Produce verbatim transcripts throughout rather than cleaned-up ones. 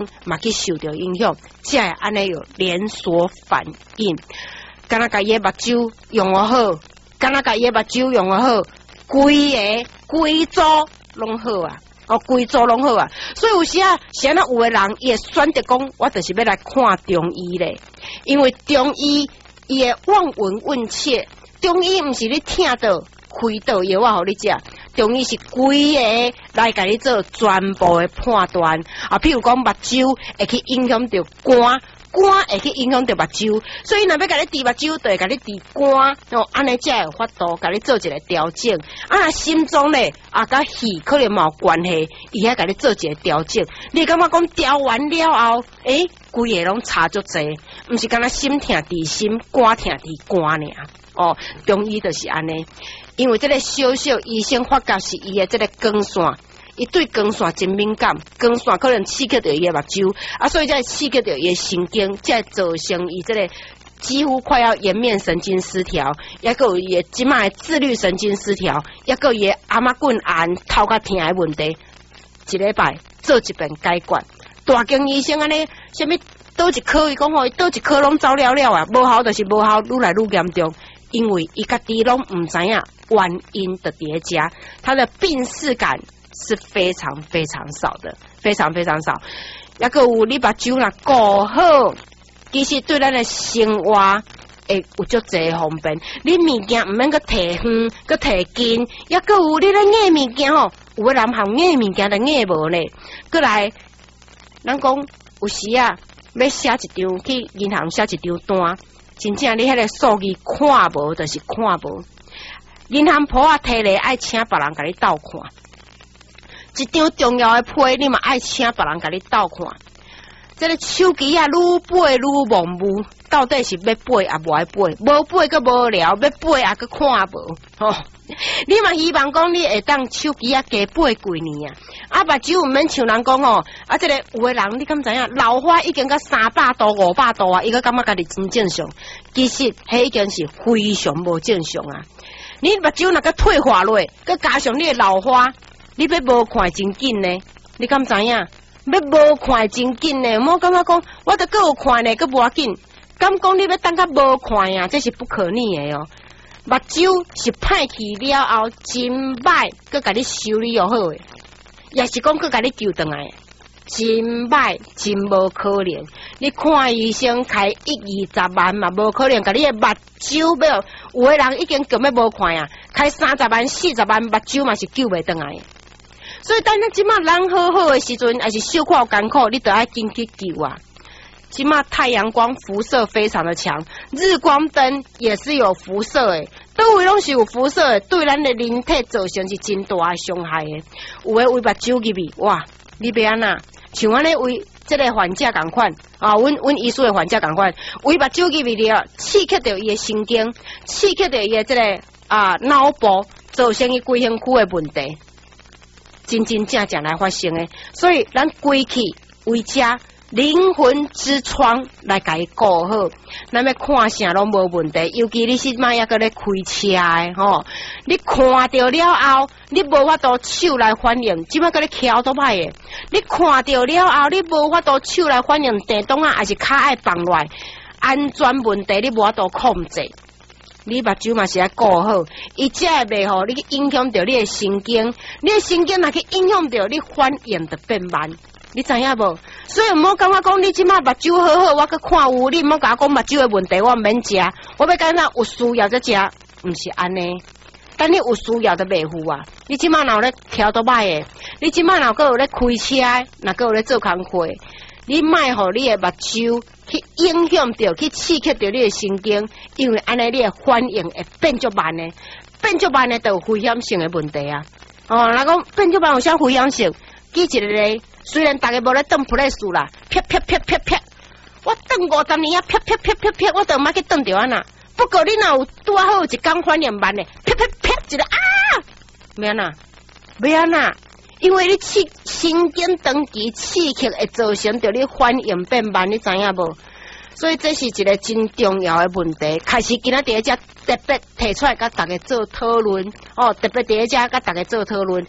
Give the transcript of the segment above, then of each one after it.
嘛去受到影响，才会安尼有连锁反应。敢若甲伊目睭用我好，敢若甲伊目睭用我好，规个规组拢好啊！哦，规组拢好啊！所以有时啊，像那有个人伊会选择讲，我就是要来看中医咧，因为中医伊会望闻问切，中医毋是你听到开刀药啊，互你食。中医是规个来甲你做全部的判断啊，譬如讲目睭会去影响到肝，肝会去影响到目睭，所以若要甲你治目睭，就会甲你治肝，哦，安尼才有法度甲你做一个调整。啊，心脏咧啊，甲肺可能嘛有关系，伊遐甲你做一个调整。你感觉讲调完了后，诶、欸，规个拢差足济，毋是干那心疼治心，肝疼治肝尔。哦，中医就是安尼。因为这个小小医生发觉是伊的这个光线，伊对光线真敏感，光线可能刺激到伊的目睭，啊，所以才会刺激到伊的神经，才会造成伊这个几乎快要颜面神经失调，也个有伊的即卖自律神经失调，也个有伊的阿妈棍眼头壳疼的问题，一礼拜做一遍解决。大经医生安尼，什么倒一科伊讲吼，倒一科拢走了了啊，无效就是无效，愈来愈严重。因为伊家己拢唔知影原因的叠加，它的病视感是非常非常少的，非常非常少。也个有你目睭若顾好，其实对咱的生活会有足侪方便。你物件唔免个摕远，个摕近，也个有你咧硬物件吼，有个人行硬物件就硬无咧。过来，咱讲有时啊，要写一张去银行写一张单。真正你迄个数字看无，就是看无。银行簿啊，摕来爱请别人甲你倒看。一张重要的批，你嘛爱请别人甲你倒看。这个手机啊，愈背愈模糊，到底是要背也无爱背，无背个无聊，要背也个看无。吼、哦，你嘛希望讲你会当手机啊加背几年啊？啊，目睭毋免像人讲哦，啊，这个有的人你敢知影？老花已经到三百度、五百度啊，伊个感觉家己真正常，其实迄已经是非常无正常啊！你目睭若个退化落，佮加上你的老花，你要无看真紧呢？你敢知影？要无看真紧呢？莫感觉讲，我得够有看呢，佮无要紧。敢讲你要等甲无看呀？这是不可逆的哦。目睭是歹去了后真歹，佮甲你修理又好诶，也是讲佮甲你救倒来，真歹真无可能。你看医生开一二十万嘛，无可能甲你诶目睭要，有诶人已经根本无看呀，开三十万、四十万目睭嘛是救袂倒来。所以，等咱即马人好好诶时阵，还是小可有艰苦，你得爱紧去救啊。即马太阳光辐射非常的强，日光灯也是有辐射诶，都位拢是有辐射诶，对咱的人体造成是真大诶伤害诶。有诶为目睭入去，哇，你要安那？像安尼为这个患者共款啊，阮阮医师诶患者共款，为目睭入去了，刺激到伊诶神经，刺激到伊诶这个啊脑部，造成伊规身躯诶问题。真真正正来发生诶，所以咱归去为家灵魂之窗来甲伊顾好，咱要看啥拢无问题。尤其你是卖抑个咧开车诶吼，你看到了后，你无法度手来反应，即摆个咧翘倒歹诶。你看到了后，你无法度手来反应电动啊，还是卡爱放落，安全问题你无法度控制。你目睭嘛是爱顾好，伊才会袂互你影响到你的神经，你的神经若去影响到你反应就变慢，你知影无？所以毋好感觉讲你即马目睭好好，我去看有，你毋好甲我讲目睭的问题，我免食，我要干那有需要才食，毋是安尼。等你有需要就袂赴啊！你即马若有咧翘倒歹诶，你即马若个有咧开车，若个有咧做工课，你莫互你的目睭去影响到，去刺激到你的神经，因为安尼你的反应会变足慢的，变足慢的就有危险性的问题啊！哦，若讲变足慢有啥危险性？记一个咧，虽然大家无咧当普雷斯啦，啪啪啪啪啪，我当五十年啊，啪啪啪啪啪，我都毋捌去当着安那。不过你若有拄好有一工反应慢的，啪啪啪一个啊，要安那？要安那？因为你刺神经长期刺激会造成着你反应变慢，你知影无？所以这是一个真重要的问题。开始今仔第一只特别提出来，甲大家做讨论哦，特别第一只甲大家做讨论。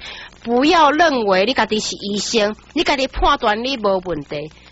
不要认为你家己是医生，你家己判断你无问题。